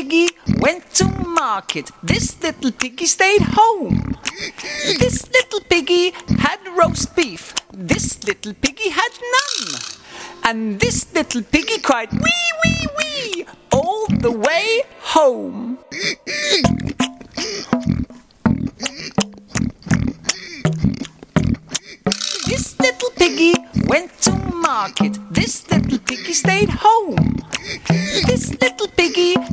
piggy went to market. This little piggy stayed home. This little piggy had roast beef. This little piggy had none. And this little piggy cried, wee, wee, wee, all the way home. This little piggy went to market. This little piggy stayed home. This little piggy